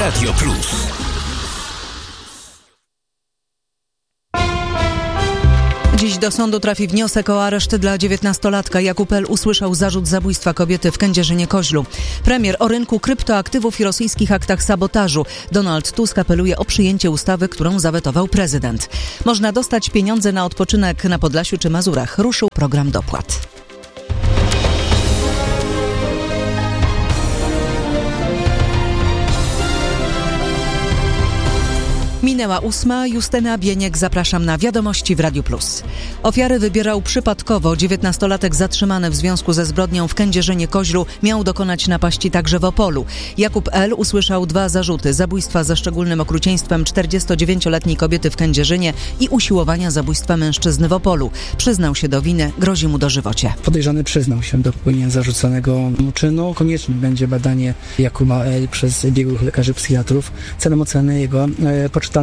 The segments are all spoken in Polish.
Radio Plus. Dziś do sądu trafi wniosek o areszt dla 19-latka. Jakub L. usłyszał zarzut zabójstwa kobiety w Kędzierzynie-Koźlu. Premier o rynku kryptoaktywów i rosyjskich aktach sabotażu. Donald Tusk apeluje o przyjęcie ustawy, którą zawetował prezydent. Można dostać pieniądze na odpoczynek na Podlasiu czy Mazurach. Ruszył program dopłat. Minęła 8. Justyna Bieniek, zapraszam na Wiadomości w Radiu Plus. Ofiary wybierał przypadkowo. 19-latek zatrzymany w związku ze zbrodnią w Kędzierzynie-Koźlu miał dokonać napaści także w Opolu. Jakub L. usłyszał 2 zarzuty: zabójstwa ze szczególnym okrucieństwem 49-letniej kobiety w Kędzierzynie i usiłowania zabójstwa mężczyzny w Opolu. Przyznał się do winy, grozi mu dożywocie. Podejrzany przyznał się do popełnienia zarzuconego mu czynu. Konieczne będzie badanie Jakuba L. przez biegłych lekarzy psychiatrów celem oceny jego poczytalności.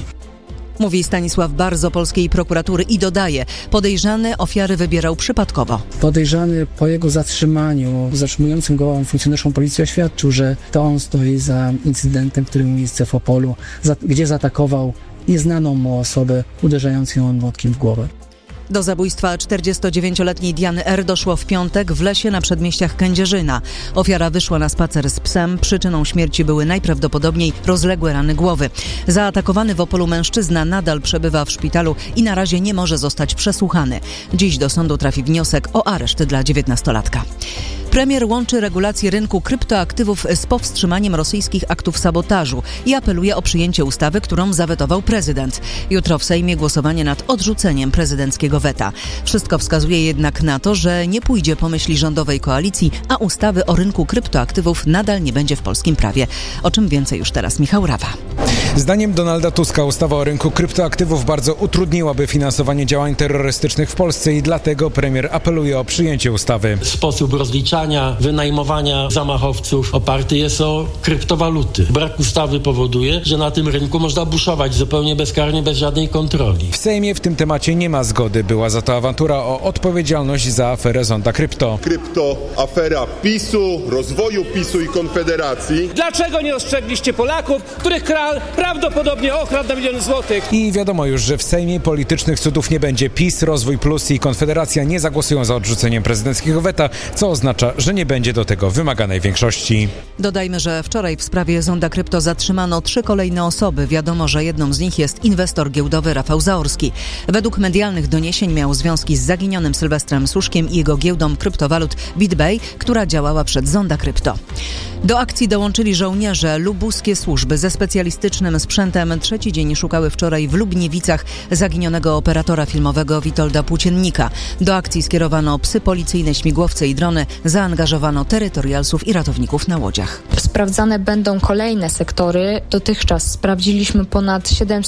Mówi Stanisław Bar z opolskiej prokuratury i dodaje: podejrzany ofiary wybierał przypadkowo. Podejrzany po jego zatrzymaniu, zatrzymującym go funkcjonariuszom policji oświadczył, że to on stoi za incydentem, który miał miejsce w Opolu, gdzie zaatakował nieznaną mu osobę, uderzając ją młotkiem w głowę. Do zabójstwa 49-letniej Diany R. doszło w piątek w lesie na przedmieściach Kędzierzyna. Ofiara wyszła na spacer z psem. Przyczyną śmierci były najprawdopodobniej rozległe rany głowy. Zaatakowany w Opolu mężczyzna nadal przebywa w szpitalu i na razie nie może zostać przesłuchany. Dziś do sądu trafi wniosek o areszt dla 19-latka. Premier łączy regulacje rynku kryptoaktywów z powstrzymaniem rosyjskich aktów sabotażu i apeluje o przyjęcie ustawy, którą zawetował prezydent. Jutro w Sejmie głosowanie nad odrzuceniem prezydenckiego weta. Wszystko wskazuje jednak na to, że nie pójdzie po myśli rządowej koalicji, a ustawy o rynku kryptoaktywów nadal nie będzie w polskim prawie. O czym więcej już teraz Michał Rawa. Zdaniem Donalda Tuska ustawa o rynku kryptoaktywów bardzo utrudniłaby finansowanie działań terrorystycznych w Polsce i dlatego premier apeluje o przyjęcie ustawy. Sposób rozliczania, wynajmowania zamachowców oparty jest o kryptowaluty. Brak ustawy powoduje, że na tym rynku można buszować zupełnie bezkarnie, bez żadnej kontroli. W Sejmie w tym temacie nie ma zgody. Była za to awantura o odpowiedzialność za aferę Zonda Krypto. Kryptoafera PiS-u, rozwoju PiS-u i Konfederacji. Dlaczego nie ostrzegliście Polaków, których prawdopodobnie okradł na miliony złotych? I wiadomo już, że w Sejmie politycznych cudów nie będzie. PiS, Rozwój Plus i Konfederacja nie zagłosują za odrzuceniem prezydenckiego weta, co oznacza, że nie będzie do tego wymaganej większości. Dodajmy, że wczoraj w sprawie Zonda Krypto zatrzymano 3 kolejne osoby. Wiadomo, że jedną z nich jest inwestor giełdowy Rafał Zaorski. Według medialnych doniesień miał związki z zaginionym Sylwestrem Suszkiem i jego giełdą kryptowalut BitBay, która działała przed Zonda Krypto. Do akcji dołączyli żołnierze. Lubuskie służby ze specjalistycznym sprzętem 3. dzień szukały wczoraj w Lubniewicach zaginionego operatora filmowego Witolda Płóciennika. Do akcji skierowano psy policyjne, śmigłowce i drony. Zaangażowano terytorialsów i ratowników na łodziach. Sprawdzane będą kolejne sektory. Dotychczas sprawdziliśmy ponad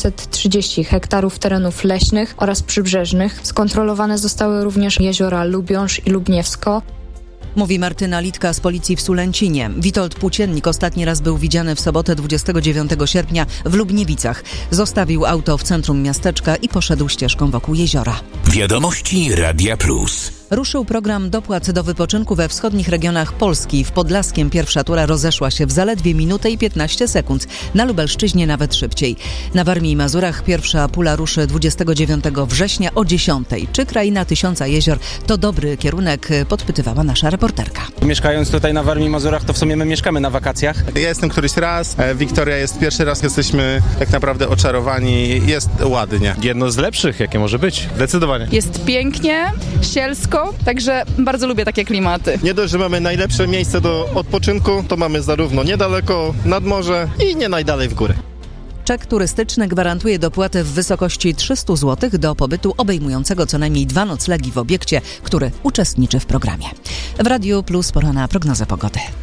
730 hektarów terenów leśnych oraz przybrzeżnych. Skontrolowane zostały również jeziora Lubiąż i Lubniewsko. Mówi Martyna Litka z policji w Sulęcinie. Witold Płóciennik ostatni raz był widziany w sobotę 29 sierpnia w Lubniewicach. Zostawił auto w centrum miasteczka i poszedł ścieżką wokół jeziora. Wiadomości Radia Plus. Ruszył program dopłat do wypoczynku we wschodnich regionach Polski. W Podlaskiem pierwsza tura rozeszła się w zaledwie minutę i 15 sekund. Na Lubelszczyźnie nawet szybciej. Na Warmii i Mazurach pierwsza pula ruszy 29 września o 10. Czy kraina Tysiąca Jezior to dobry kierunek? Podpytywała nasza reporterka. Mieszkając tutaj na Warmii i Mazurach, to w sumie my mieszkamy na wakacjach. Ja jestem któryś raz, Wiktoria jest pierwszy raz. Jesteśmy tak naprawdę oczarowani. Jest ładnie. Jedno z lepszych, jakie może być. Zdecydowanie. Jest pięknie, sielsko. Także bardzo lubię takie klimaty. Nie dość, że mamy najlepsze miejsce do odpoczynku, to mamy zarówno niedaleko nad morze i nie najdalej w górę. Czek turystyczny gwarantuje dopłatę w wysokości 300 zł do pobytu obejmującego co najmniej 2 noclegi w obiekcie, który uczestniczy w programie. W Radiu Plus pora na prognozę pogody.